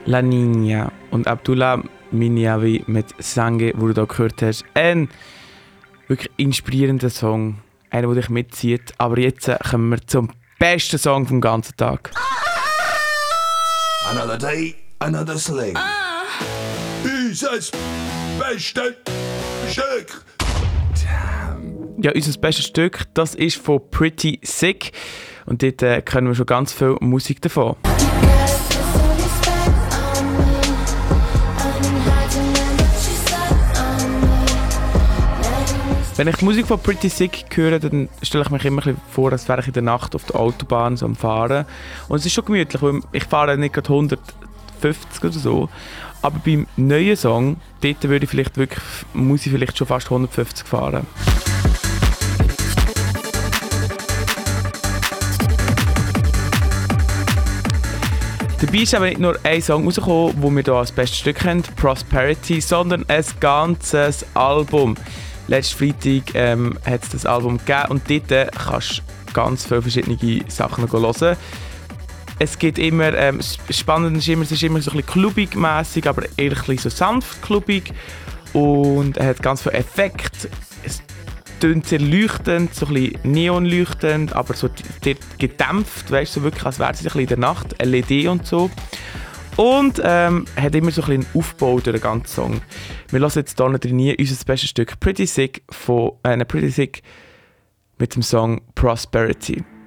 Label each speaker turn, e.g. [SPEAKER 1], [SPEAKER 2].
[SPEAKER 1] La Niña und Abdullah Minyawi mit Sange, wo du da gehört hast. Ein wirklich inspirierender Song, einer, der dich mitzieht. Aber jetzt kommen wir zum besten Song vom ganzen Tag.
[SPEAKER 2] Another day, another sling. Unser bestes Stück.
[SPEAKER 1] Ja, unser bestes Stück, das ist von Pretty Sick. Und dort kennen wir schon ganz viel Musik davon. Wenn ich die Musik von Pretty Sick höre, dann stelle ich mich immer ein bisschen vor, als wäre ich in der Nacht auf der Autobahn so am Fahren. Und es ist schon gemütlich, weil ich fahre nicht gerade 150 oder so. Aber beim neuen Song, dort würde ich muss ich vielleicht schon fast 150 fahren. Dabei ist aber nicht nur ein Song rausgekommen, den wir hier als bestes Stück kennen, Prosperity, sondern ein ganzes Album. Letzten Freitag hat es das Album gegeben und dort kannst du ganz viele verschiedene Sachen hören. Es geht immer, spannend ist immer, es ist immer so ein bisschen clubbig-mässig, aber eher ein bisschen so sanft clubbig und er hat ganz viele Effekte. Es tönt sehr leuchtend, so ein bisschen neonleuchtend, aber so gedämpft, weißt du, so wirklich, als wäre es ein bisschen in der Nacht, LED und so. Und hat immer so ein bisschen einen Aufbau durch den ganzen Song. Wir hören jetzt hier drin unser bestes Stück Pretty Sick mit dem Song Prosperity.